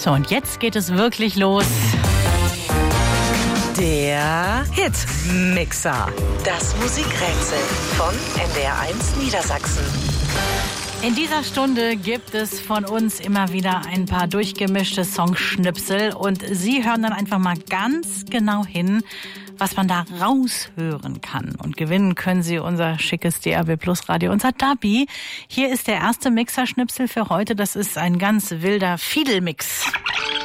So, und jetzt geht es wirklich los. Der Hitmixer. Das Musikrätsel von NDR1 Niedersachsen. In dieser Stunde gibt es von uns immer wieder ein paar durchgemischte Songschnipsel und Sie hören dann einfach mal ganz genau hin, was man da raushören kann. Und gewinnen können Sie unser schickes DAB Plus Radio, unser Dabi. Hier ist der erste Mixerschnipsel für heute. Das ist ein ganz wilder Fiedelmix.